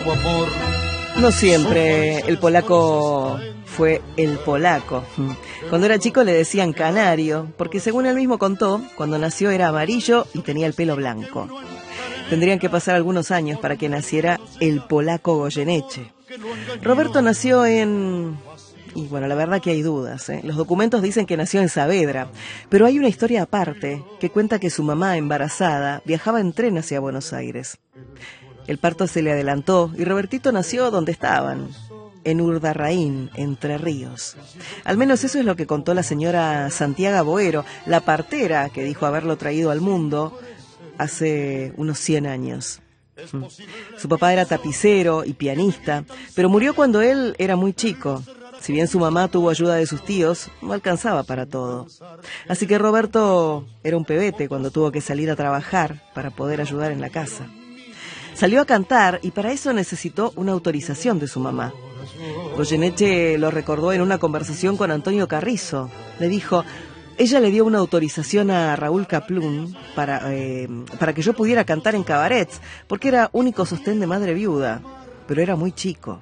su amor. No siempre el polaco fue el polaco. Cuando era chico le decían canario, porque según él mismo contó, cuando nació era amarillo y tenía el pelo blanco. Tendrían que pasar algunos años para que naciera el polaco Goyeneche. Roberto nació en... Y bueno, la verdad que hay dudas, ¿eh? Los documentos dicen que nació en Saavedra, pero hay una historia aparte que cuenta que su mamá, embarazada, viajaba en tren hacia Buenos Aires. El parto se le adelantó y Robertito nació donde estaban, en Urdarraín, Entre Ríos. Al menos eso es lo que contó la señora Santiago Boero, la partera que dijo haberlo traído al mundo hace unos 100 años. Su papá era tapicero y pianista, pero murió cuando él era muy chico. Si bien su mamá tuvo ayuda de sus tíos, no alcanzaba para todo. Así que Roberto era un pebete cuando tuvo que salir a trabajar para poder ayudar en la casa. Salió a cantar y para eso necesitó una autorización de su mamá. Goyeneche lo recordó en una conversación con Antonio Carrizo. Le dijo, ella le dio una autorización a Raúl Kaplún para que yo pudiera cantar en cabarets, porque era único sostén de madre viuda, pero era muy chico.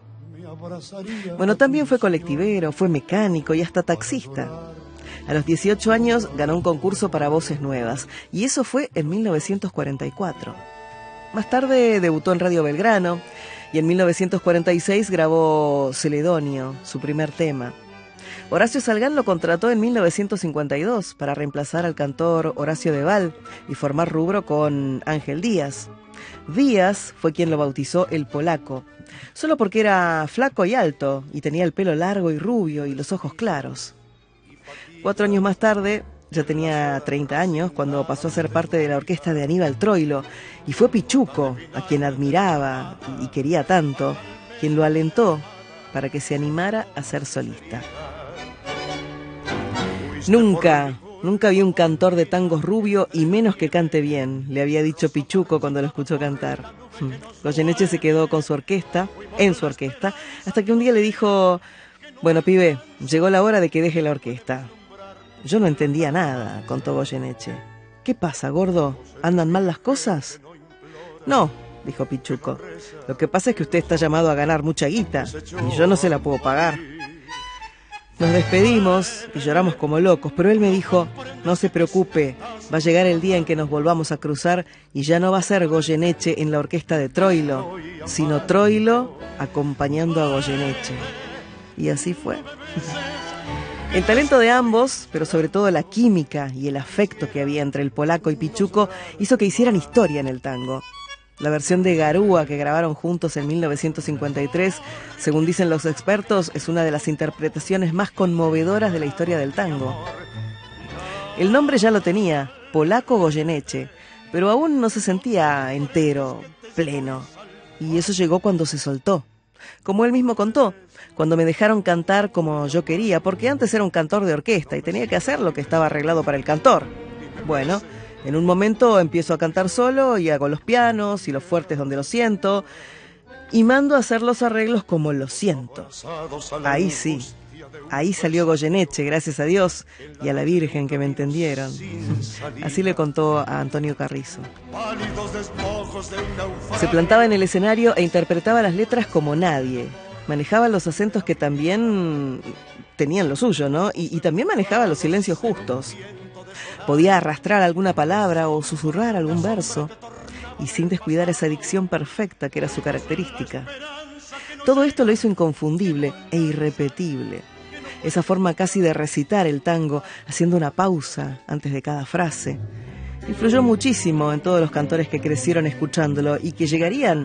Bueno, también fue colectivero, fue mecánico y hasta taxista. A los 18 años ganó un concurso para voces nuevas, y eso fue en 1944. Más tarde debutó en Radio Belgrano, y en 1946 grabó Celedonio, su primer tema. Horacio Salgán lo contrató en 1952 para reemplazar al cantor Horacio Deval y formar rubro con Ángel Díaz. Díaz fue quien lo bautizó el polaco, solo porque era flaco y alto, y tenía el pelo largo y rubio y los ojos claros. 4 años más tarde, ya tenía 30 años, cuando pasó a ser parte de la orquesta de Aníbal Troilo, y fue Pichuco, a quien admiraba y quería tanto, quien lo alentó para que se animara a ser solista. Nunca vi un cantor de tangos rubio y menos que cante bien, le había dicho Pichuco cuando lo escuchó cantar. Goyeneche se quedó con su orquesta, hasta que un día le dijo, bueno, pibe, llegó la hora de que deje la orquesta. Yo no entendía nada, contó Goyeneche. ¿Qué pasa, gordo? ¿Andan mal las cosas? No, dijo Pichuco. Lo que pasa es que usted está llamado a ganar mucha guita y yo no se la puedo pagar. Nos despedimos y lloramos como locos, pero él me dijo, no se preocupe, va a llegar el día en que nos volvamos a cruzar y ya no va a ser Goyeneche en la orquesta de Troilo, sino Troilo acompañando a Goyeneche. Y así fue. El talento de ambos, pero sobre todo la química y el afecto que había entre el polaco y Pichuco, hizo que hicieran historia en el tango. La versión de Garúa que grabaron juntos en 1953, según dicen los expertos, es una de las interpretaciones más conmovedoras de la historia del tango. El nombre ya lo tenía, Polaco Goyeneche, pero aún no se sentía entero, pleno. Y eso llegó cuando se soltó. Como él mismo contó, cuando me dejaron cantar como yo quería, porque antes era un cantor de orquesta y tenía que hacer lo que estaba arreglado para el cantor. Bueno, en un momento empiezo a cantar solo y hago los pianos y los fuertes donde lo siento y mando a hacer los arreglos como lo siento. Ahí sí, ahí salió Goyeneche, gracias a Dios y a la Virgen que me entendieron. Así le contó a Antonio Carrizo. Se plantaba en el escenario e interpretaba las letras como nadie. Manejaba los acentos que también tenían lo suyo, ¿no? Y también manejaba los silencios justos. Podía arrastrar alguna palabra o susurrar algún verso, y sin descuidar esa dicción perfecta que era su característica. Todo esto lo hizo inconfundible e irrepetible. Esa forma casi de recitar el tango, haciendo una pausa antes de cada frase. Influyó muchísimo en todos los cantores que crecieron escuchándolo y que llegarían